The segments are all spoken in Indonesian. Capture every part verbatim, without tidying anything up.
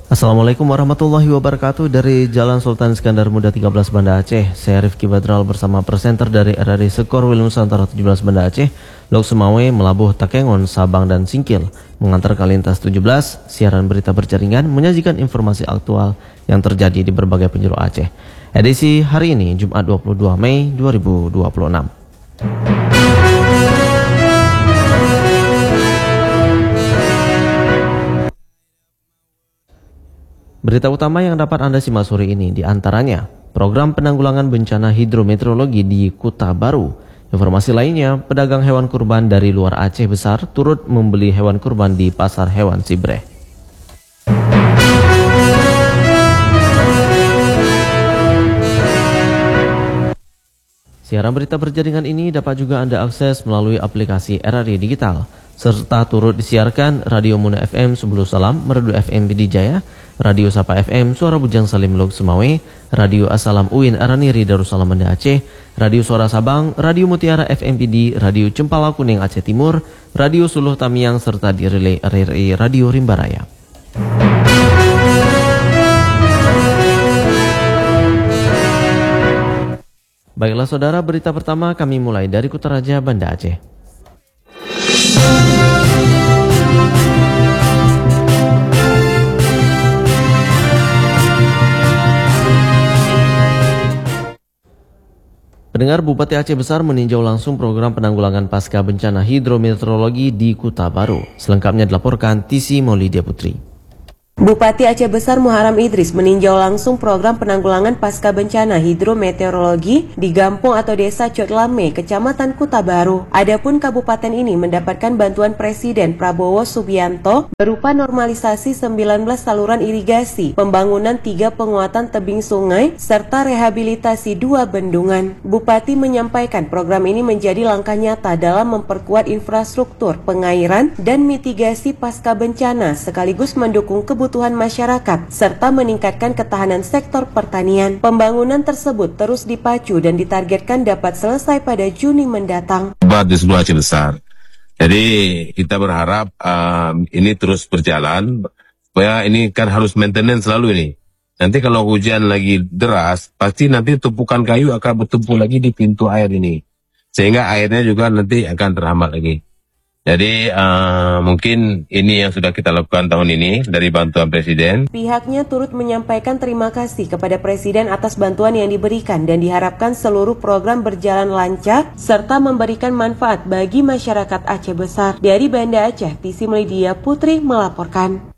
Assalamualaikum warahmatullahi wabarakatuh. Dari Jalan Sultan Iskandar Muda tiga belas Banda Aceh, saya Rifki Badral bersama presenter dari R R I Sekor Wil Nusantara tujuh belas Banda Aceh, Lok Sumawe, Melabuh, Takengon, Sabang, dan Singkil mengantar ke lintas tujuh belas, siaran berita berjaringan menyajikan informasi aktual yang terjadi di berbagai penjuru Aceh. Edisi hari ini, Jumat dua puluh dua Mei dua ribu dua puluh enam. Berita utama yang dapat Anda simak sore ini diantaranya program penanggulangan bencana hidrometeorologi di Kuta Baru. Informasi lainnya, pedagang hewan kurban dari luar Aceh Besar turut membeli hewan kurban di Pasar Hewan Sibreh. Siaran berita berjaringan ini dapat juga Anda akses melalui aplikasi R R I Digital, serta turut disiarkan Radio Muna F M Sebelu Salam, Merdu F M Bidijaya, Radio Sapa F M Suara Bujang Salim Lok Sumawe, Radio Asalam Uin Araniri Darussalam Banda Aceh, Radio Suara Sabang, Radio Mutiara F M P D, Radio Cempala Kuning Aceh Timur, Radio Suluh Tamiang, serta di relay R R I Radio Rimbaraya. Baiklah saudara, berita pertama kami mulai dari Kutaraja Banda Aceh. Pendengar, Bupati Aceh Besar meninjau langsung program penanggulangan pasca bencana hidrometeorologi di Kuta Baru. Selengkapnya dilaporkan Tisi Maulidia Putri. Bupati Aceh Besar Muharam Idris meninjau langsung program penanggulangan pasca bencana hidrometeorologi di Gampung atau Desa Cotlame, Kecamatan Kuta Baru. Adapun kabupaten ini mendapatkan bantuan Presiden Prabowo Subianto berupa normalisasi sembilan belas saluran irigasi, pembangunan tiga penguatan tebing sungai, serta rehabilitasi dua bendungan. Bupati menyampaikan program ini menjadi langkah nyata dalam memperkuat infrastruktur pengairan dan mitigasi pasca bencana, sekaligus mendukung kebutuhan kebutuhan masyarakat, serta meningkatkan ketahanan sektor pertanian. Pembangunan tersebut terus dipacu dan ditargetkan dapat selesai pada Juni mendatang. Di seluruh Aceh Besar. Jadi kita berharap um, ini terus berjalan, supaya ini kan harus maintenance selalu ini. Nanti kalau hujan lagi deras, pasti nanti tumpukan kayu akan bertumpuk lagi di pintu air ini. Sehingga airnya juga nanti akan terhambat lagi. Jadi uh, mungkin ini yang sudah kita lakukan tahun ini dari bantuan Presiden. Pihaknya turut menyampaikan terima kasih kepada Presiden atas bantuan yang diberikan dan diharapkan seluruh program berjalan lancar serta memberikan manfaat bagi masyarakat Aceh Besar. Dari Banda Aceh, Tisi Maulidia Putri melaporkan.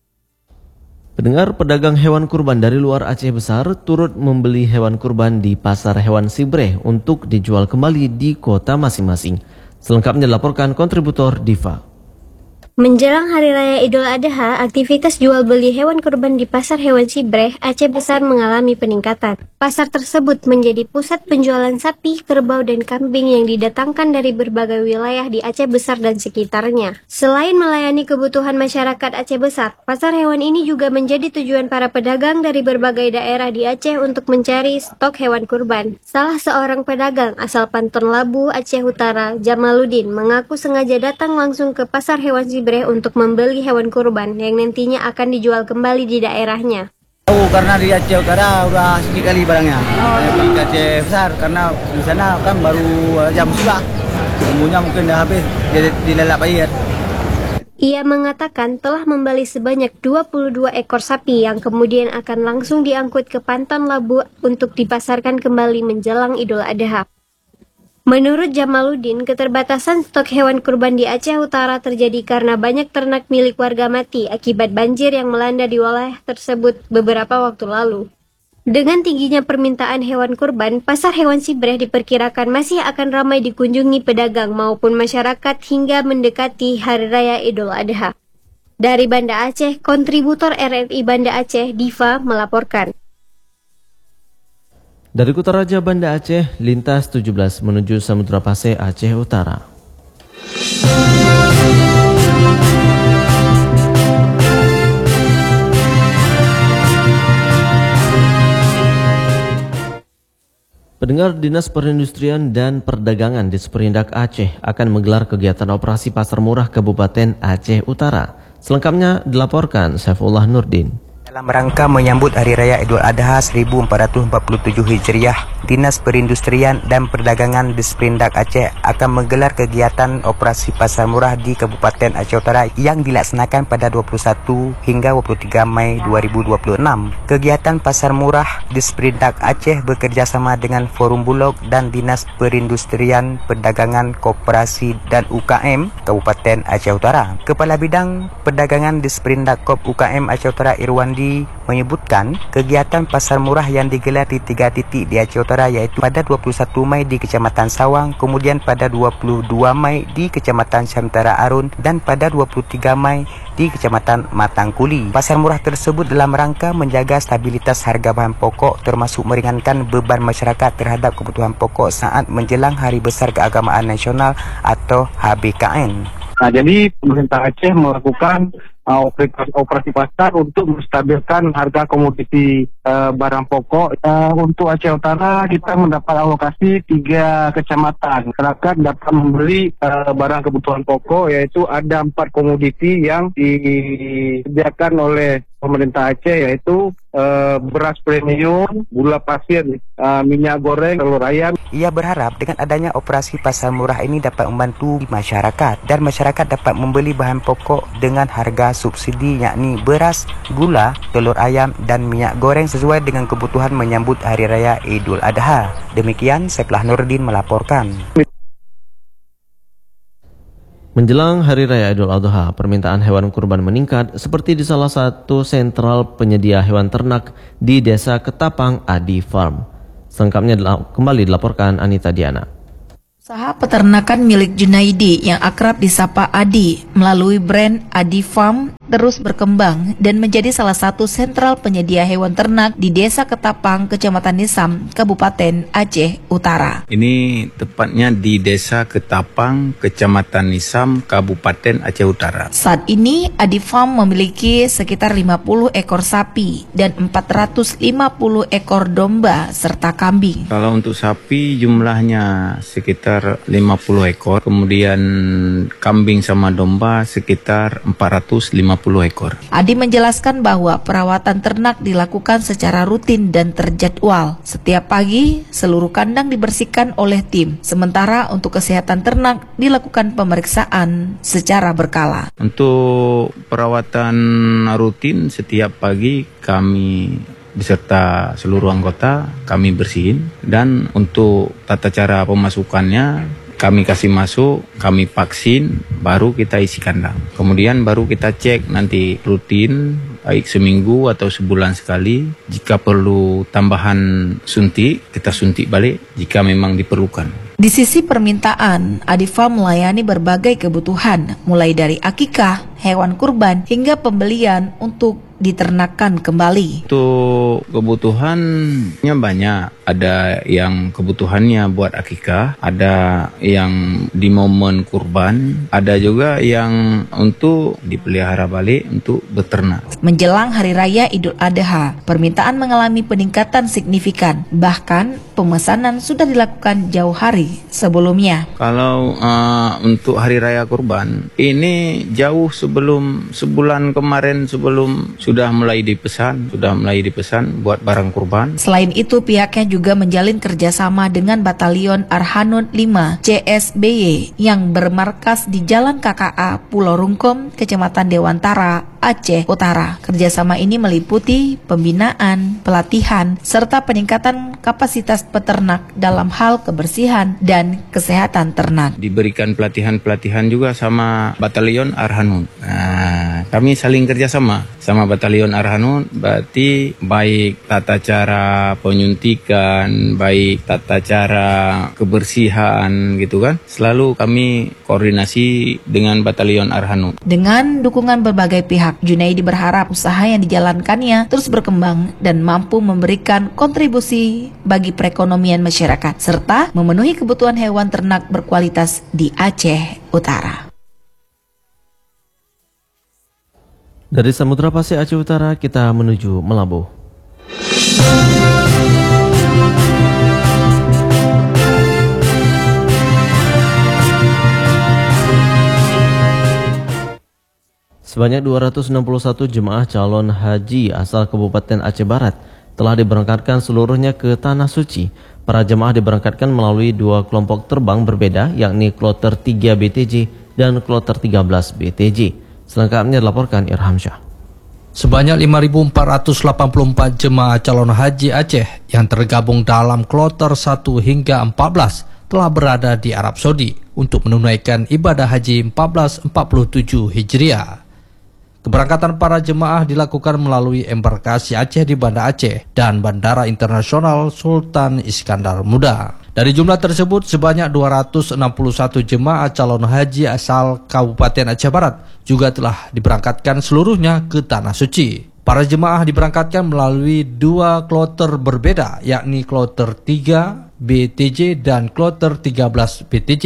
Pendengar, pedagang hewan kurban dari luar Aceh Besar turut membeli hewan kurban di Pasar Hewan Sibreh untuk dijual kembali di kota masing-masing. Selengkapnya dilaporkan kontributor Diva. Menjelang Hari Raya Idul Adha, aktivitas jual beli hewan kurban di Pasar Hewan Sibreh, Aceh Besar mengalami peningkatan. Pasar tersebut menjadi pusat penjualan sapi, kerbau, dan kambing yang didatangkan dari berbagai wilayah di Aceh Besar dan sekitarnya. Selain melayani kebutuhan masyarakat Aceh Besar, pasar hewan ini juga menjadi tujuan para pedagang dari berbagai daerah di Aceh untuk mencari stok hewan kurban. Salah seorang pedagang asal Panton Labu, Aceh Utara, Jamaluddin, mengaku sengaja datang langsung ke Pasar Hewan Sibreh untuk membeli hewan kurban yang nantinya akan dijual kembali di daerahnya. Oh, karena di Aceh Utara udah sedikit kali barangnya. Saya pergi ke Aceh Besar karena di sana kan baru jam sudah. Bumbunya mungkin udah habis, jadi dilelap air. Ia mengatakan telah membeli sebanyak dua puluh dua ekor sapi yang kemudian akan langsung diangkut ke Panton Labu untuk dipasarkan kembali menjelang Idul Adha. Menurut Jamaluddin, keterbatasan stok hewan kurban di Aceh Utara terjadi karena banyak ternak milik warga mati akibat banjir yang melanda di wilayah tersebut beberapa waktu lalu. Dengan tingginya permintaan hewan kurban, Pasar Hewan Sibreh diperkirakan masih akan ramai dikunjungi pedagang maupun masyarakat hingga mendekati Hari Raya Idul Adha. Dari Banda Aceh, kontributor R R I Banda Aceh, Diva, melaporkan. Dari Kutaraja Banda Aceh, lintas tujuh belas menuju Samudra Paseh, Aceh Utara. Pendengar, Dinas Perindustrian dan Perdagangan di Superindak Aceh akan menggelar kegiatan operasi Pasar Murah Kabupaten Aceh Utara. Selengkapnya dilaporkan Saifullah Nurdin. Dalam rangka menyambut Hari Raya Idul Adha seribu empat ratus empat puluh tujuh Hijriah, Dinas Perindustrian dan Perdagangan Disperindak Aceh akan menggelar kegiatan operasi Pasar Murah di Kabupaten Aceh Utara yang dilaksanakan pada dua puluh satu hingga dua puluh tiga Mei dua ribu dua puluh enam. Kegiatan Pasar Murah Disperindak Aceh bekerjasama dengan Forum Bulog dan Dinas Perindustrian, Perdagangan, Koperasi dan U K M Kabupaten Aceh Utara. Kepala Bidang Perdagangan Disperindak Kop U K M Aceh Utara Irwandi menyebutkan kegiatan pasar murah yang digelar di tiga titik di Aceh Utara, yaitu pada dua puluh satu Mei di Kecamatan Sawang, kemudian pada dua puluh dua Mei di Kecamatan Syamtara Arun dan pada dua puluh tiga Mei di Kecamatan Matangkuli. Pasar murah tersebut dalam rangka menjaga stabilitas harga bahan pokok termasuk meringankan beban masyarakat terhadap kebutuhan pokok saat menjelang Hari Besar Keagamaan Nasional atau H B K N. Nah, jadi pemerintah Aceh melakukan uh, operasi, operasi pasar untuk menstabilkan harga komoditi uh, barang pokok. Uh, untuk Aceh Utara kita mendapat alokasi tiga kecamatan. Masyarakat dapat membeli uh, barang kebutuhan pokok, yaitu ada empat komoditi yang disediakan oleh pemerintah Aceh, yaitu uh, beras premium, gula pasir, uh, minyak goreng, telur ayam. Ia berharap dengan adanya operasi pasar murah ini dapat membantu masyarakat dan masyarakat dapat membeli bahan pokok dengan harga subsidi, yakni beras, gula, telur ayam dan minyak goreng sesuai dengan kebutuhan menyambut Hari Raya Idul Adha. Demikian Saifullah Nurdin melaporkan. Menjelang Hari Raya Idul Adha, permintaan hewan kurban meningkat seperti di salah satu sentral penyedia hewan ternak di Desa Ketapang, Adi Farm. Selengkapnya kembali dilaporkan Anita Diana. Usaha peternakan milik Junaidi yang akrab disapa Adi melalui brand Adi Farm terus berkembang dan menjadi salah satu sentral penyedia hewan ternak di Desa Ketapang, Kecamatan Nisam, Kabupaten Aceh Utara. Ini tepatnya di Desa Ketapang, Kecamatan Nisam, Kabupaten Aceh Utara. Saat ini Adi Farm memiliki sekitar lima puluh ekor sapi dan empat ratus lima puluh ekor domba serta kambing. Kalau untuk sapi jumlahnya sekitar lima puluh ekor, kemudian kambing sama domba sekitar empat ratus lima puluh ekor. Adi menjelaskan bahwa perawatan ternak dilakukan secara rutin dan terjadwal. Setiap pagi, seluruh kandang dibersihkan oleh tim. Sementara untuk kesehatan ternak dilakukan pemeriksaan secara berkala. Untuk perawatan rutin setiap pagi kami beserta seluruh anggota kami bersihin, dan untuk tata cara pemasukannya kami kasih masuk, kami vaksin, baru kita isi kandang. Kemudian baru kita cek nanti rutin, baik seminggu atau sebulan sekali. Jika perlu tambahan suntik, kita suntik balik jika memang diperlukan. Di sisi permintaan, Adi Farm melayani berbagai kebutuhan, mulai dari akikah, hewan kurban, hingga pembelian untuk diternakan kembali. Untuk kebutuhannya banyak. Ada yang kebutuhannya buat akikah, ada yang di momen kurban, ada juga yang untuk dipelihara balik untuk beternak. Menjelang Hari Raya Idul Adha, permintaan mengalami peningkatan signifikan. Bahkan pemesanan sudah dilakukan jauh hari sebelumnya. Kalau uh, untuk Hari Raya Kurban, ini jauh sebelum sebulan kemarin sebelum sudah mulai dipesan, sudah mulai dipesan buat barang kurban. Selain itu, pihaknya juga menjalin kerjasama dengan Batalion Arhanud lima C S B Y yang bermarkas di Jalan K K A Pulau Rungkom, Kecamatan Dewantara, Aceh Utara. Kerjasama ini meliputi pembinaan, pelatihan, serta peningkatan kapasitas peternak dalam hal kebersihan dan kesehatan ternak. Diberikan pelatihan-pelatihan juga sama Batalion Arhanud. Nah, kami saling kerjasama sama Batalion Arhanud, berarti baik tata cara penyuntikan, baik tata cara kebersihan gitu kan. Selalu kami koordinasi dengan Batalion Arhanud. Dengan dukungan berbagai pihak, Junaidi berharap usaha yang dijalankannya terus berkembang dan mampu memberikan kontribusi bagi perekonomian masyarakat serta memenuhi kebutuhan hewan ternak berkualitas di Aceh Utara. Dari Samudra Pasir Aceh Utara kita menuju Melabuh. Sebanyak dua ratus enam puluh satu jemaah calon haji asal Kabupaten Aceh Barat telah diberangkatkan seluruhnya ke Tanah Suci. Para jemaah diberangkatkan melalui dua kelompok terbang berbeda, yakni Kloter tiga B T J dan Kloter tiga belas B T J. Selengkapnya dilaporkan Irham Syah. Sebanyak lima ribu empat ratus delapan puluh empat jemaah calon haji Aceh yang tergabung dalam Kloter satu hingga empat belas telah berada di Arab Saudi untuk menunaikan ibadah haji seribu empat ratus empat puluh tujuh Hijriah. Keberangkatan para jemaah dilakukan melalui embarkasi Aceh di Banda Aceh dan Bandara Internasional Sultan Iskandar Muda. Dari jumlah tersebut, sebanyak dua ratus enam puluh satu jemaah calon haji asal Kabupaten Aceh Barat juga telah diberangkatkan seluruhnya ke Tanah Suci. Para jemaah diberangkatkan melalui dua kloter berbeda, yakni Kloter tiga B T J dan Kloter tiga belas B T J.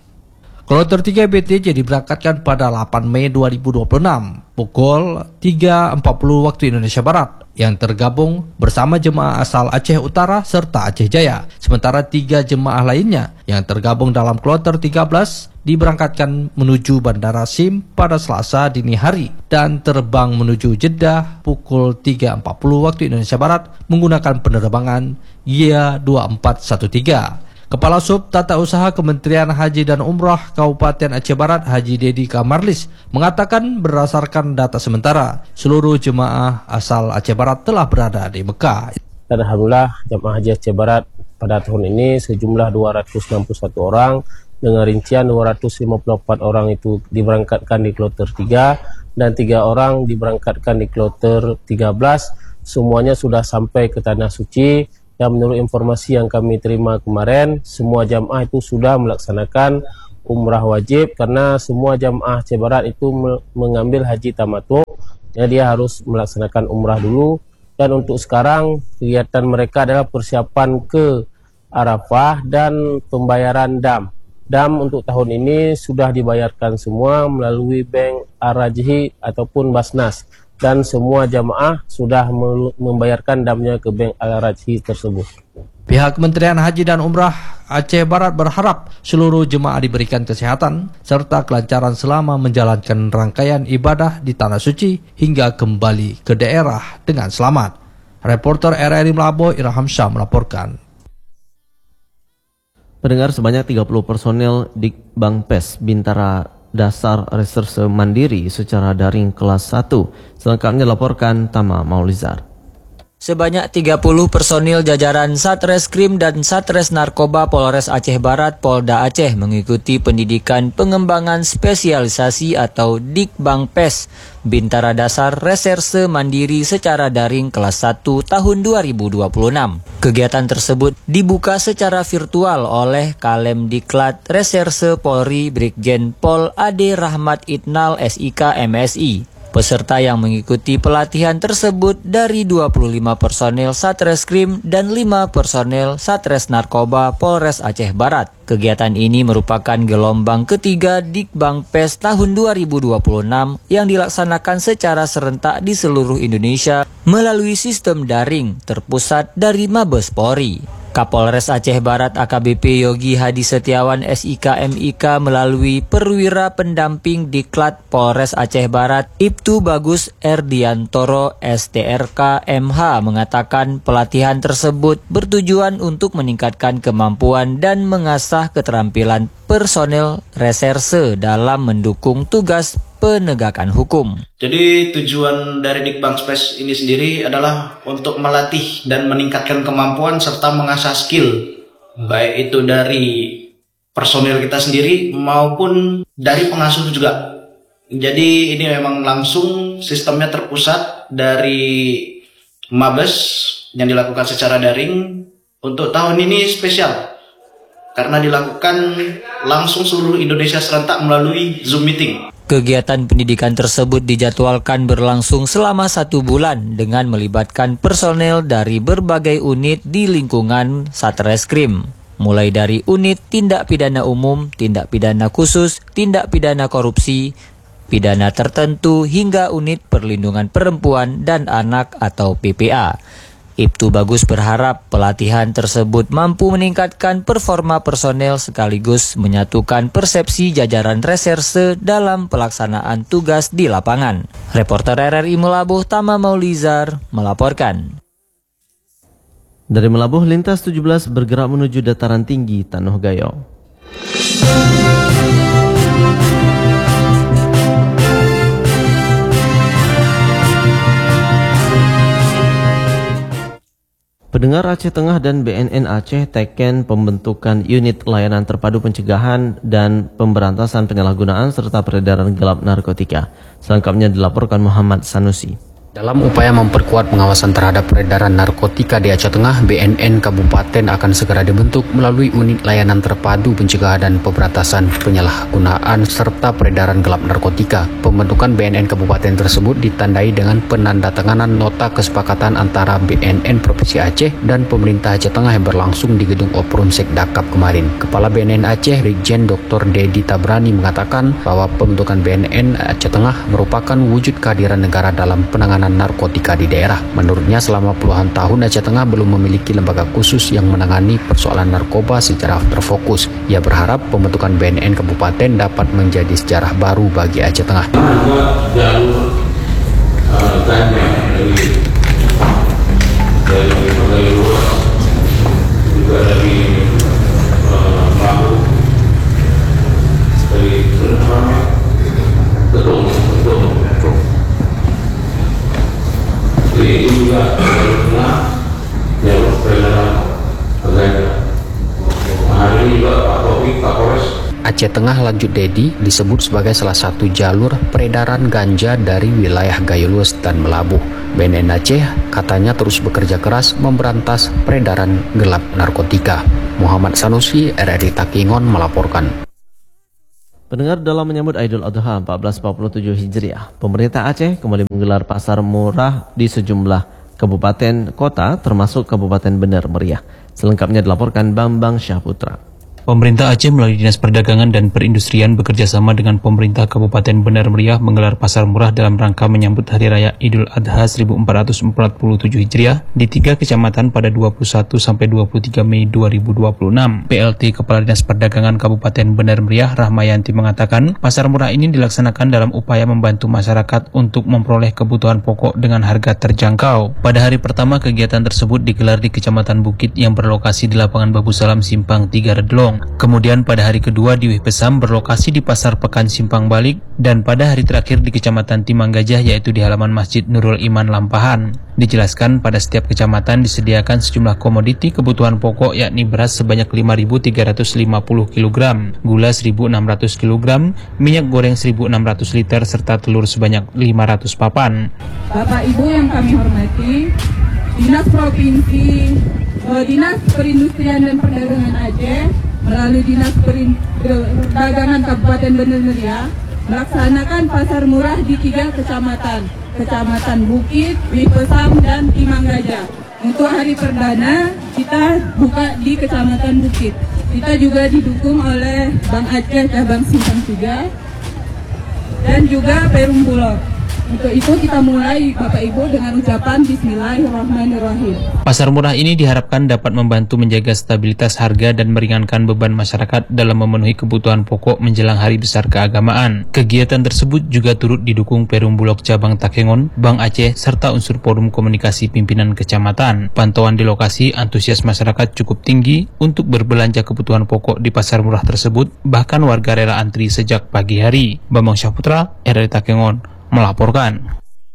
Kloter tiga B T J diberangkatkan pada delapan Mei dua ribu dua puluh enam pukul tiga empat puluh waktu Indonesia Barat yang tergabung bersama jemaah asal Aceh Utara serta Aceh Jaya. Sementara tiga jemaah lainnya yang tergabung dalam Kloter tiga belas diberangkatkan menuju Bandara Sim pada Selasa dini hari dan terbang menuju Jeddah pukul tiga empat puluh waktu Indonesia Barat menggunakan penerbangan Y A dua empat satu tiga. Kepala Sub Tata Usaha Kementerian Haji dan Umrah Kabupaten Aceh Barat Haji Dedi Kamarlis mengatakan berdasarkan data sementara seluruh jemaah asal Aceh Barat telah berada di Mekah. Dan alhamdulillah jemaah haji Aceh Barat pada tahun ini sejumlah dua ratus enam puluh satu orang dengan rincian dua ratus lima puluh empat orang itu diberangkatkan di Kloter tiga dan tiga orang diberangkatkan di Kloter tiga belas. Semuanya sudah sampai ke Tanah Suci. Dan menurut informasi yang kami terima kemarin, semua jamaah itu sudah melaksanakan umrah wajib karena semua jamaah Aceh Barat itu mengambil haji tamattu. Jadi dia harus melaksanakan umrah dulu. Dan untuk sekarang kegiatan mereka adalah persiapan ke Arafah dan pembayaran dam. Dam untuk tahun ini sudah dibayarkan semua melalui Bank Ar-Rajhi ataupun Basnas. Dan semua jamaah sudah membayarkan damnya ke Bank Al-Rajhi tersebut. Pihak Kementerian Haji dan Umrah Aceh Barat berharap seluruh jemaah diberikan kesehatan serta kelancaran selama menjalankan rangkaian ibadah di Tanah Suci hingga kembali ke daerah dengan selamat. Reporter R R I Melabo Irham Syah melaporkan. Pendengar, sebanyak tiga puluh personel Dikbangpes Bintara Dasar Reserse Mandiri secara daring kelas satu. Selengkapnya dilaporkan Tama Maulizar. Sebanyak tiga puluh personil jajaran Satreskrim dan Satres Narkoba Polres Aceh Barat Polda Aceh mengikuti pendidikan pengembangan spesialisasi atau Dikbangpes Bintara Dasar Reserse Mandiri secara daring kelas satu tahun dua ribu dua puluh enam. Kegiatan tersebut dibuka secara virtual oleh Kalem Diklat Reserse Polri Brigjen Pol Ade Rahmat Itnal S I K M S I. Peserta yang mengikuti pelatihan tersebut dari dua puluh lima personel Satreskrim dan lima personel Satres Narkoba Polres Aceh Barat. Kegiatan ini merupakan gelombang ketiga Dikbangpes tahun dua ribu dua puluh enam yang dilaksanakan secara serentak di seluruh Indonesia melalui sistem daring terpusat dari Mabes Polri. Kapolres Aceh Barat A K B P Yogi Hadi Setiawan S I K M I K melalui perwira pendamping Diklat Polres Aceh Barat Ibtu Bagus Erdiantoro S T R K M H mengatakan pelatihan tersebut bertujuan untuk meningkatkan kemampuan dan mengasah keterampilan personel reserse dalam mendukung tugas penegakan hukum. Jadi tujuan dari Dikbangpes ini sendiri adalah untuk melatih dan meningkatkan kemampuan serta mengasah skill, baik itu dari personil kita sendiri maupun dari pengasuh juga. Jadi ini memang langsung sistemnya terpusat dari Mabes yang dilakukan secara daring. Untuk tahun ini spesial karena dilakukan langsung seluruh Indonesia serentak melalui Zoom meeting. Kegiatan pendidikan tersebut dijadwalkan berlangsung selama satu bulan dengan melibatkan personel dari berbagai unit di lingkungan Satreskrim, mulai dari unit tindak pidana umum, tindak pidana khusus, tindak pidana korupsi, pidana tertentu hingga unit perlindungan perempuan dan anak atau P P A. Ibtu Bagus berharap pelatihan tersebut mampu meningkatkan performa personel sekaligus menyatukan persepsi jajaran reserse dalam pelaksanaan tugas di lapangan. Reporter R R I Melabuh Tama Maulizar melaporkan. Dari Melabuh, lintas tujuh belas bergerak menuju dataran tinggi Tanuh Gayo. Pendengar, Aceh Tengah dan B N N Aceh teken pembentukan unit layanan terpadu pencegahan dan pemberantasan penyalahgunaan serta peredaran gelap narkotika. Selengkapnya dilaporkan Muhammad Sanusi. Dalam upaya memperkuat pengawasan terhadap peredaran narkotika di Aceh Tengah, B N N Kabupaten akan segera dibentuk melalui unit layanan terpadu pencegahan dan pemberantasan penyalahgunaan serta peredaran gelap narkotika. Pembentukan B N N Kabupaten tersebut ditandai dengan penandatanganan nota kesepakatan antara B N N Provinsi Aceh dan pemerintah Aceh Tengah yang berlangsung di gedung Oprumsek Dakap kemarin. Kepala B N N Aceh, Brigjen Doktor Dedi Tabrani mengatakan bahwa pembentukan B N N Aceh Tengah merupakan wujud kehadiran negara dalam penanganan narkotika di daerah. Menurutnya, selama puluhan tahun Aceh Tengah belum memiliki lembaga khusus yang menangani persoalan narkoba secara terfokus. Ia berharap pembentukan B N N Kabupaten dapat menjadi sejarah baru bagi Aceh Tengah. Jalur uh, ganja dari dari berbagai luas, juga dari Melabuh, dari Gedung, Gedung. Jadi itu juga jalur tengah, jalur peredaran ganja. Hari ini juga Pak Taufik, Pak Polres. Aceh Tengah, lanjut Dedi, disebut sebagai salah satu jalur peredaran ganja dari wilayah Gayo Luas dan Melabuh. B N N Aceh katanya terus bekerja keras memberantas peredaran gelap narkotika. Muhammad Sanusi, R R I Takengon melaporkan. Pendengar, dalam menyambut Idul Adha seribu empat ratus empat puluh tujuh Hijriah, pemerintah Aceh kembali menggelar pasar murah di sejumlah kabupaten kota termasuk Kabupaten Bener Meriah. Selengkapnya dilaporkan Bambang Syahputra. Pemerintah Aceh melalui Dinas Perdagangan dan Perindustrian bekerjasama dengan pemerintah Kabupaten Bener Meriah menggelar pasar murah dalam rangka menyambut Hari Raya Idul Adha seribu empat ratus empat puluh tujuh Hijriah di tiga kecamatan pada dua puluh satu sampai dua puluh tiga Mei dua ribu dua puluh enam. P L T Kepala Dinas Perdagangan Kabupaten Bener Meriah Rahmayanti mengatakan pasar murah ini dilaksanakan dalam upaya membantu masyarakat untuk memperoleh kebutuhan pokok dengan harga terjangkau. Pada hari pertama kegiatan tersebut digelar di Kecamatan Bukit yang berlokasi di Lapangan Babu Salam Simpang tiga Redlong. Kemudian pada hari kedua di Wih Pesam berlokasi di Pasar Pekan Simpang Balik, dan pada hari terakhir di Kecamatan Timang Gajah yaitu di halaman Masjid Nurul Iman Lampahan. Dijelaskan pada setiap kecamatan disediakan sejumlah komoditi kebutuhan pokok yakni beras sebanyak lima ribu tiga ratus lima puluh kilogram, gula seribu enam ratus kilogram, minyak goreng seribu enam ratus liter serta telur sebanyak lima ratus papan. Bapak Ibu yang kami hormati, Dinas Provinsi, Dinas Perindustrian dan Perdagangan Aceh melalui Dinas Perdagangan Kabupaten Bener Meriah melaksanakan pasar murah di tiga kecamatan, Kecamatan Bukit, Wih Pesam, dan Timang Gajah. Untuk hari perdana kita buka di Kecamatan Bukit. Kita juga didukung oleh Bank Aceh Cabang Simpang tiga dan juga Perum Bulog. Untuk itu kita mulai Bapak Ibu dengan ucapan Bismillahirrahmanirrahim. Pasar murah ini diharapkan dapat membantu menjaga stabilitas harga dan meringankan beban masyarakat dalam memenuhi kebutuhan pokok menjelang hari besar keagamaan. Kegiatan tersebut juga turut didukung Perum Bulog Cabang Takengon, Bank Aceh, serta unsur forum komunikasi pimpinan kecamatan. Pantauan di lokasi, antusias masyarakat cukup tinggi untuk berbelanja kebutuhan pokok di pasar murah tersebut, bahkan warga rela antri sejak pagi hari. Bambang Syahputra, R R I Takengon melaporkan.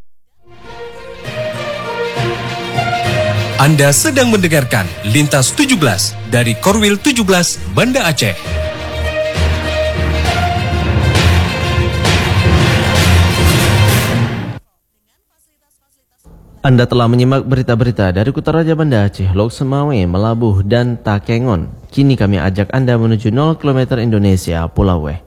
Anda sedang mendengarkan Lintas tujuh belas dari Korwil tujuh belas Banda Aceh. Anda telah menyimak berita-berita dari Kutaraja Banda Aceh, Lok Semawe, Melabuh, dan Takengon. Kini kami ajak Anda menuju nol kilometer Indonesia, Pulau Weh.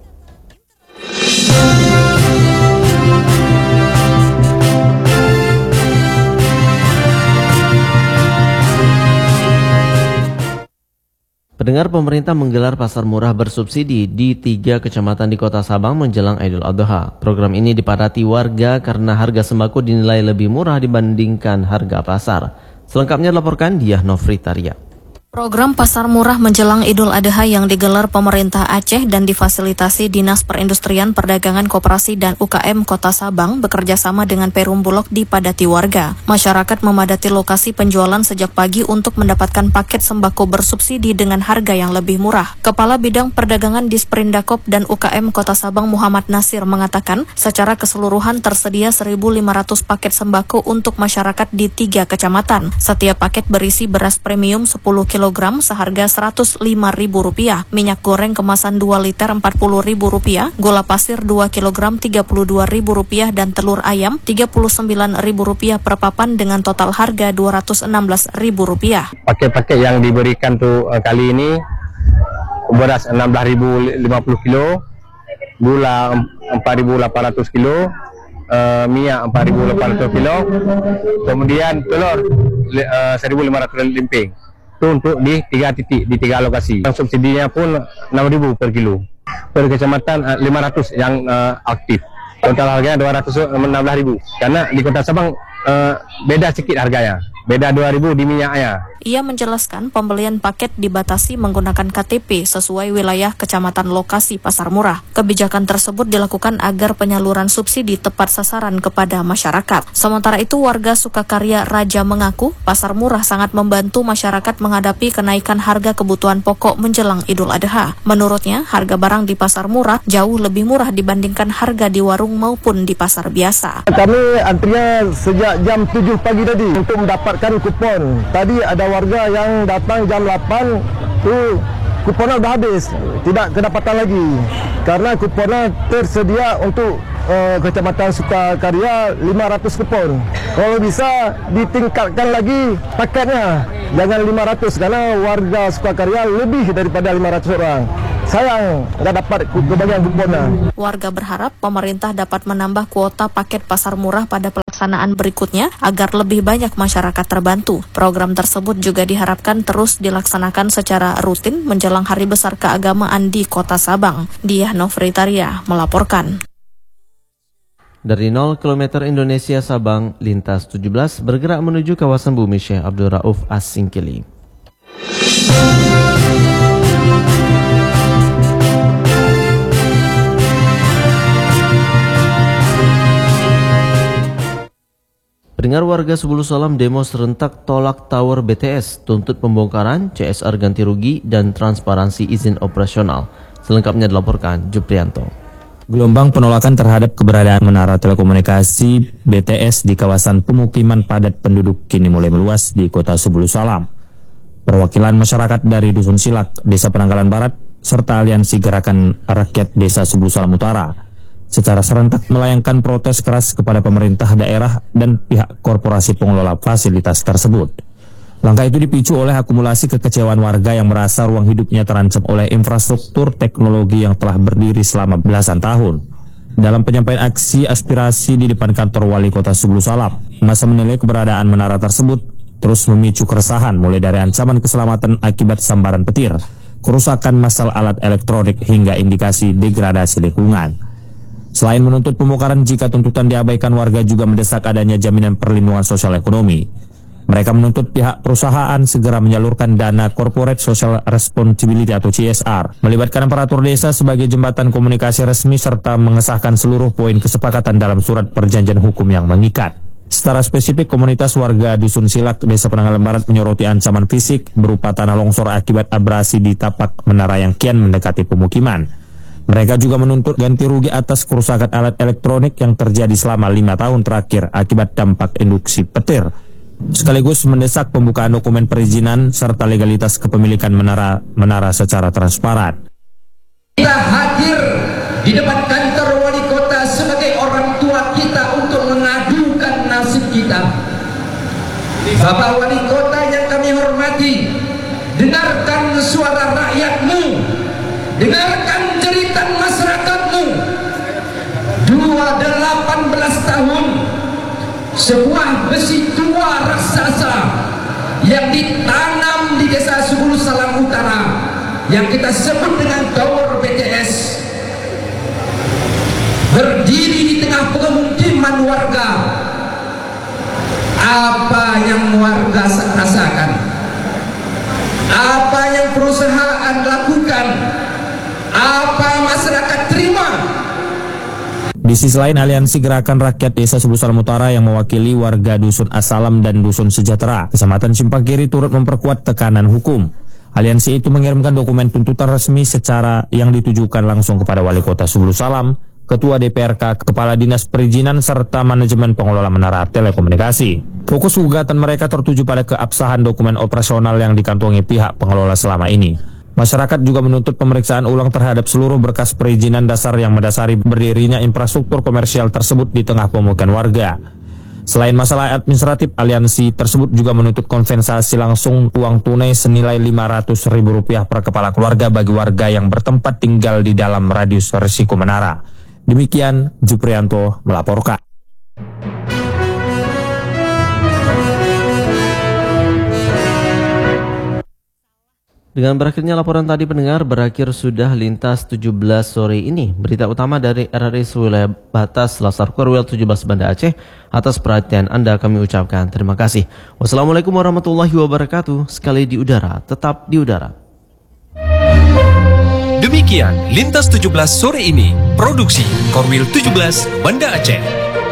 Pendengar, pemerintah menggelar pasar murah bersubsidi di tiga kecamatan di Kota Sabang menjelang Idul Adha. Program ini dipadati warga karena harga sembako dinilai lebih murah dibandingkan harga pasar. Selengkapnya dilaporkan Diah Novritaria. Program Pasar Murah menjelang Idul Adha yang digelar pemerintah Aceh dan difasilitasi Dinas Perindustrian Perdagangan Koperasi dan U K M Kota Sabang bekerjasama dengan Perum Bulog dipadati warga. Masyarakat memadati lokasi penjualan sejak pagi untuk mendapatkan paket sembako bersubsidi dengan harga yang lebih murah. Kepala Bidang Perdagangan Disperindakop dan U K M Kota Sabang Muhammad Nasir mengatakan secara keseluruhan tersedia seribu lima ratus paket sembako untuk masyarakat di tiga kecamatan. Setiap paket berisi beras premium sepuluh kilogram seharga seratus lima ribu rupiah, minyak goreng kemasan dua liter empat puluh ribu rupiah, gula pasir dua kilogram tiga puluh dua ribu rupiah, dan telur ayam tiga puluh sembilan ribu rupiah per papan dengan total harga dua ratus enam belas ribu rupiah. Paket-paket yang diberikan tuh uh, kali ini beras enam belas ribu lima puluh kilo, gula empat ribu delapan ratus kilo, uh, minyak empat ribu delapan ratus kilo, kemudian telur uh, seribu lima ratus limping. Itu untuk di tiga titik, di tiga lokasi. Yang subsidinya pun enam ribu per kilo. Per kecamatan lima ratus yang uh, aktif. Total harganya dua ratus enam belas ribu. Karena di Kota Sabang uh, beda sedikit harganya. Beda dua ribu di minyaknya. Ia menjelaskan pembelian paket dibatasi menggunakan K T P sesuai wilayah kecamatan lokasi pasar murah. Kebijakan tersebut dilakukan agar penyaluran subsidi tepat sasaran kepada masyarakat. Sementara itu, warga Sukakarya Raja mengaku pasar murah sangat membantu masyarakat menghadapi kenaikan harga kebutuhan pokok menjelang Idul Adha. Menurutnya, harga barang di pasar murah jauh lebih murah dibandingkan harga di warung maupun di pasar biasa. Kami antrinya sejak jam tujuh pagi tadi untuk mendapatkan kupon. Tadi ada warga yang datang jam delapan, tu kuponnya sudah habis, tidak kedapatan lagi. Karena kuponnya tersedia untuk uh, Kecamatan Sukakarya lima ratus kupon. Kalau bisa ditingkatkan lagi paketnya, jangan lima ratus, karena warga Sukakarya lebih daripada lima ratus orang. Sayang, nggak dapat kebagian kuponnya. Warga berharap pemerintah dapat menambah kuota paket pasar murah pada pelaksanaan berikutnya agar lebih banyak masyarakat terbantu. Program tersebut juga diharapkan terus dilaksanakan secara rutin menjelang Hari Besar Keagamaan di Kota Sabang. Diah Novritaria melaporkan. Dari nol kilometer Indonesia Sabang, lintas tujuh belas bergerak menuju kawasan Bumi Syekh Abdul Rauf As-Singkili. Pendengar, warga Sebulu Salam demo serentak tolak tower B T S, tuntut pembongkaran, C S R ganti rugi, dan transparansi izin operasional. Selengkapnya dilaporkan Juprianto. Gelombang penolakan terhadap keberadaan menara telekomunikasi B T S di kawasan pemukiman padat penduduk kini mulai meluas di kota Sebulu Salam. Perwakilan masyarakat dari Dusun Silak, Desa Penanggalan Barat, serta Aliansi Gerakan Rakyat Desa Sebulu Salam Utara secara serentak melayangkan protes keras kepada pemerintah daerah dan pihak korporasi pengelola fasilitas tersebut. Langkah itu dipicu oleh akumulasi kekecewaan warga yang merasa ruang hidupnya terancam oleh infrastruktur teknologi yang telah berdiri selama belasan tahun. Dalam penyampaian aksi aspirasi di depan kantor Wali Kota Sebulu Salam, masa menilai keberadaan menara tersebut terus memicu keresahan mulai dari ancaman keselamatan akibat sambaran petir, kerusakan massal alat elektronik hingga indikasi degradasi lingkungan. Selain menuntut pembongkaran jika tuntutan diabaikan, warga juga mendesak adanya jaminan perlindungan sosial ekonomi. Mereka menuntut pihak perusahaan segera menyalurkan dana Corporate Social Responsibility atau C S R, melibatkan aparatur desa sebagai jembatan komunikasi resmi, serta mengesahkan seluruh poin kesepakatan dalam surat perjanjian hukum yang mengikat. Secara spesifik, komunitas warga Dusun Silak, Desa Penanggalan Barat menyoroti ancaman fisik berupa tanah longsor akibat abrasi di tapak menara yang kian mendekati pemukiman. Mereka juga menuntut ganti rugi atas kerusakan alat elektronik yang terjadi selama lima tahun terakhir akibat dampak induksi petir. Sekaligus mendesak pembukaan dokumen perizinan serta legalitas kepemilikan menara menara secara transparan. Kita hadir di depan kantor wali kota sebagai orang tua kita untuk mengadukan nasib kita. Bapak wali kota yang kami hormati, dengarkan suara rakyatmu, dengarkan cerita masyarakatmu. delapan belas tahun sebuah besi tua raksasa yang ditanam di Desa Sebulu Salam Utara yang kita sebut dengan tower B T S berdiri di tengah pemukiman warga. Apa yang warga perusahaan lakukan, apa masyarakat terima. Di sisi lain, Aliansi Gerakan Rakyat Desa Subulu Salam Utara yang mewakili warga Dusun Asalam dan Dusun Sejahtera, Kecamatan Simpang Kiri, turut memperkuat tekanan hukum. Aliansi itu mengirimkan dokumen tuntutan resmi secara yang ditujukan langsung kepada Wali Kota Subulu Salam, Ketua D P R K, Kepala Dinas Perizinan, serta Manajemen Pengelola Menara Telekomunikasi. Fokus gugatan mereka tertuju pada keabsahan dokumen operasional yang dikantongi pihak pengelola selama ini. Masyarakat juga menuntut pemeriksaan ulang terhadap seluruh berkas perizinan dasar yang mendasari berdirinya infrastruktur komersial tersebut di tengah pemukiman warga. Selain masalah administratif, aliansi tersebut juga menuntut kompensasi langsung uang tunai senilai lima ratus ribu rupiah per kepala keluarga bagi warga yang bertempat tinggal di dalam radius risiko menara. Demikian Juprianto melaporkan. Dengan berakhirnya laporan tadi pendengar, berakhir sudah Lintas tujuh belas sore ini. Berita utama dari R R I Wilayah Batas Selasar Korwil tujuh belas Banda Aceh. Atas perhatian Anda kami ucapkan terima kasih. Wassalamualaikum warahmatullahi wabarakatuh. Sekali di udara, tetap di udara. Demikian Lintas tujuh belas sore ini. Produksi Korwil tujuh belas Banda Aceh.